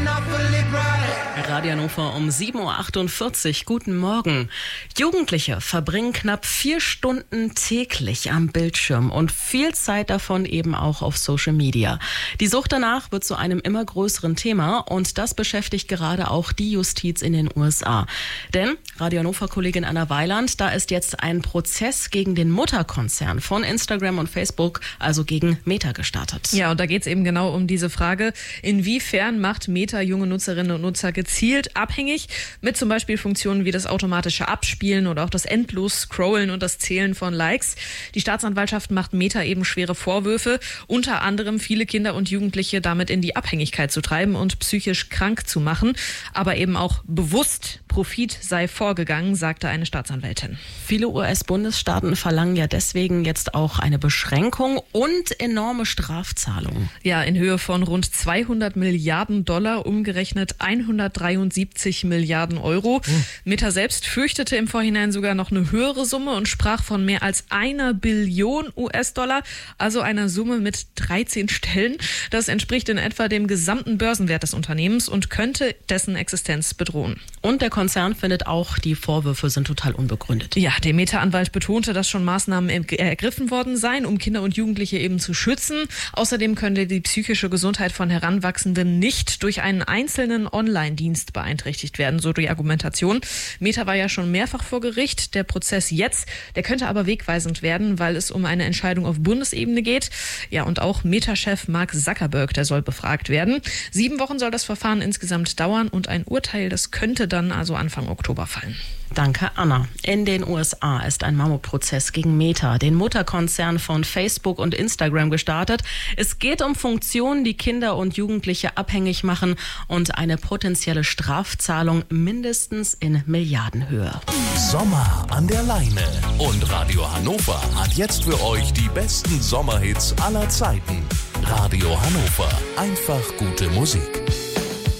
Radio Hannover um 7.48 Uhr. Guten Morgen. Jugendliche verbringen knapp 4 Stunden täglich am Bildschirm und viel Zeit davon eben auch auf Social Media. Die Sucht danach wird zu einem immer größeren Thema und das beschäftigt gerade auch die Justiz in den USA. Denn Radio Hannover-Kollegin Anna Weiland, da ist jetzt ein Prozess gegen den Mutterkonzern von Instagram und Facebook, also gegen Meta, gestartet. Ja, und da geht es eben genau um diese Frage, inwiefern macht Meta junge Nutzerinnen und Nutzer gezielt abhängig mit zum Beispiel Funktionen wie das automatische Abspielen oder auch das endlos Scrollen und das Zählen von Likes. Die Staatsanwaltschaft macht Meta eben schwere Vorwürfe, unter anderem viele Kinder und Jugendliche damit in die Abhängigkeit zu treiben und psychisch krank zu machen, aber eben auch bewusst Profit sei vorgegangen, sagte eine Staatsanwältin. Viele US-Bundesstaaten verlangen ja deswegen jetzt auch eine Beschränkung und enorme Strafzahlungen. Ja, in Höhe von rund 200 Milliarden Dollar, umgerechnet 173 Milliarden Euro. Meta selbst fürchtete im Vorhinein sogar noch eine höhere Summe und sprach von mehr als 1 Billion US-Dollar, also einer Summe mit 13 Stellen. Das entspricht in etwa dem gesamten Börsenwert des Unternehmens und könnte dessen Existenz bedrohen. Und der Konzern findet auch, die Vorwürfe sind total unbegründet. Ja, der Meta-Anwalt betonte, dass schon Maßnahmen ergriffen worden seien, um Kinder und Jugendliche eben zu schützen. Außerdem könnte die psychische Gesundheit von Heranwachsenden nicht durch einen einzelnen Online-Dienst beeinträchtigt werden, so die Argumentation. Meta war ja schon mehrfach vor Gericht. Der Prozess jetzt, der könnte aber wegweisend werden, weil es um eine Entscheidung auf Bundesebene geht. Ja, und auch Meta-Chef Mark Zuckerberg, der soll befragt werden. 7 Wochen soll das Verfahren insgesamt dauern und ein Urteil, das könnte dann also Anfang Oktober fallen. Danke, Anna. In den USA ist ein Mammutprozess gegen Meta, den Mutterkonzern von Facebook und Instagram, gestartet. Es geht um Funktionen, die Kinder und Jugendliche abhängig machen und eine potenzielle Strafzahlung mindestens in Milliardenhöhe. Sommer an der Leine. Und Radio Hannover hat jetzt für euch die besten Sommerhits aller Zeiten. Radio Hannover. Einfach gute Musik.